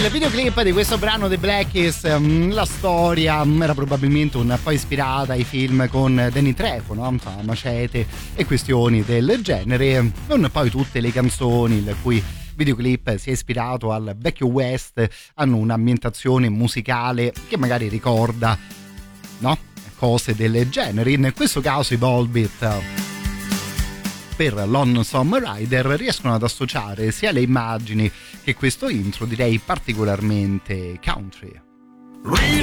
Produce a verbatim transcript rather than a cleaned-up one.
Il videoclip di questo brano dei Black Keys, la storia era probabilmente un po' ispirata ai film con Danny Trejo, no? Macete e questioni del genere, non poi tutte le canzoni il cui videoclip si è ispirato al vecchio West hanno un'ambientazione musicale che magari ricorda, no? Cose del genere. In questo caso i Volbeat per Lonesome Rider riescono ad associare sia le immagini che questo intro, direi particolarmente country.